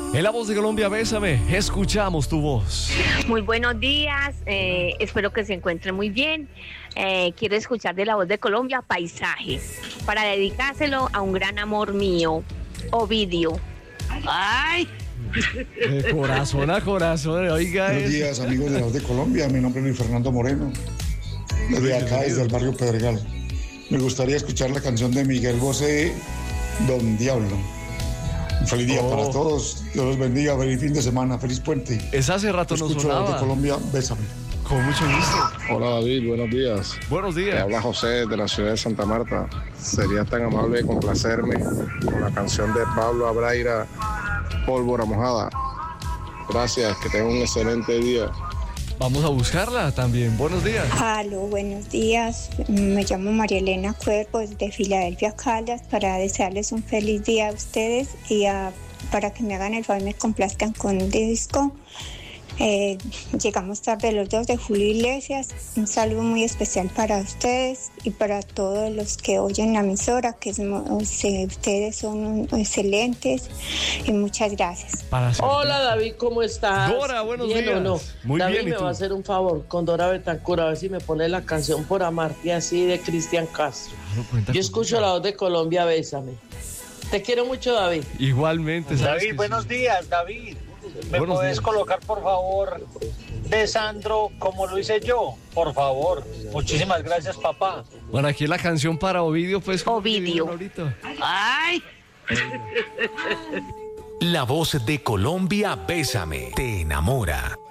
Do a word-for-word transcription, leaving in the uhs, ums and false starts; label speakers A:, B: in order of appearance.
A: En La Voz de Colombia, bésame, escuchamos tu voz.
B: Muy buenos días, eh, espero que se encuentren muy bien. Eh, quiero escuchar de La Voz de Colombia Paisajes, para dedicárselo a un gran amor mío, Ovidio. ¡Ay!
A: De corazón a corazón, oiga.
C: Buenos
A: eso.
C: días, amigos de La Voz de Colombia. Mi nombre es Luis Fernando Moreno, desde acá, desde el barrio Pedregal. Me gustaría escuchar la canción de Miguel Bosé, Don Diablo. Un feliz día
A: Oh.
C: para todos. Dios los bendiga. Feliz fin de semana. Feliz puente.
A: Esa hace rato no
C: Escucho La Voz de
A: sonaba.
C: Colombia. Bésame.
A: Con mucho gusto.
D: Hola David, buenos días.
A: Buenos
D: Te
A: días.
D: habla José de la ciudad de Santa Marta. Sería tan amable de complacerme con la canción de Pablo Abraira, Pólvora Mojada. Gracias, que tengan un excelente día.
A: Vamos a buscarla también. Buenos días.
E: Aló, buenos días. Me llamo María Elena Cuervo de Filadelfia, Caldas, para desearles un feliz día a ustedes y a, para que me hagan el favor y me complazcan con un disco. Eh, llegamos tarde los dos de Julio Iglesias. Un saludo muy especial para ustedes y para todos los que oyen la emisora, que es, ustedes son excelentes y muchas gracias.
A: Para
F: Hola David, ¿cómo estás?
A: Dora, buenos
F: ¿Bien
A: días.
F: o no?
A: Muy
F: David
A: bien, ¿y
F: me
A: tú?
F: va a hacer un favor con Dora Betancur, a ver si me pone la canción Por Amarte Así de Cristian Castro.
A: Claro, cuenta
F: Yo
A: con
F: escucho
A: ella.
F: La Voz de Colombia, bésame. Te quiero mucho, David.
A: Igualmente, ¿sabes
G: David,
A: que
G: buenos
A: sí?
G: días, David. ¿Me
A: Buenos
G: puedes
A: días.
G: colocar, por favor, de Sandro como lo hice yo? Por favor. Muchísimas gracias, papá.
A: Bueno, aquí la canción para Ovidio, pues. como que
B: Ovidio.
A: vieron ahorita.
B: ¡Ay!
H: La Voz de Colombia, bésame, te enamora.